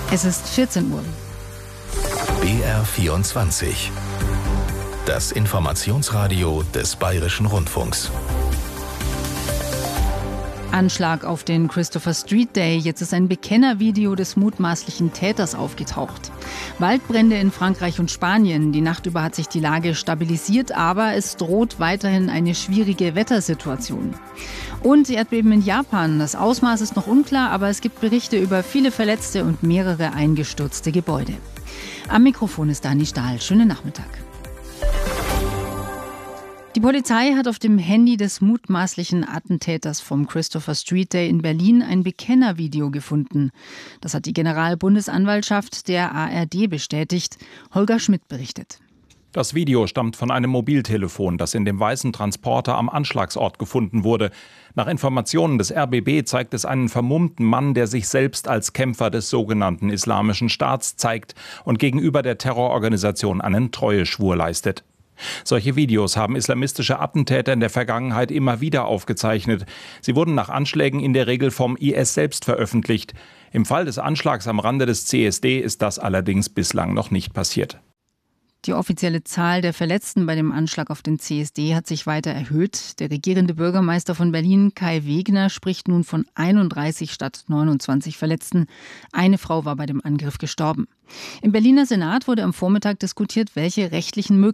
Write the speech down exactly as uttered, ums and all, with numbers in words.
Es ist vierzehn Uhr. B R vierundzwanzig. Das Informationsradio des Bayerischen Rundfunks. Anschlag auf den Christopher Street Day. Jetzt ist ein Bekennervideo des mutmaßlichen Täters aufgetaucht. Waldbrände in Frankreich und Spanien. Die Nacht über hat sich die Lage stabilisiert, aber es droht weiterhin eine schwierige Wettersituation. Und Erdbeben in Japan. Das Ausmaß ist noch unklar, aber es gibt Berichte über viele Verletzte und mehrere eingestürzte Gebäude. Am Mikrofon ist Dani Stahl. Schönen Nachmittag. Die Polizei hat auf dem Handy des mutmaßlichen Attentäters vom Christopher Street Day in Berlin ein Bekennervideo gefunden. Das hat die Generalbundesanwaltschaft der A R D bestätigt. Holger Schmidt berichtet. Das Video stammt von einem Mobiltelefon, das in dem weißen Transporter am Anschlagsort gefunden wurde. Nach Informationen des R B B zeigt es einen vermummten Mann, der sich selbst als Kämpfer des sogenannten Islamischen Staats zeigt und gegenüber der Terrororganisation einen Treueschwur leistet. Solche Videos haben islamistische Attentäter in der Vergangenheit immer wieder aufgezeichnet. Sie wurden nach Anschlägen in der Regel vom I S selbst veröffentlicht. Im Fall des Anschlags am Rande des C S D ist das allerdings bislang noch nicht passiert. Die offizielle Zahl der Verletzten bei dem Anschlag auf den C S D hat sich weiter erhöht. Der regierende Bürgermeister von Berlin, Kai Wegner, spricht nun von einunddreißig statt neunundzwanzig Verletzten. Eine Frau war bei dem Angriff gestorben. Im Berliner Senat wurde am Vormittag diskutiert, welche rechtlichen Möglichkeiten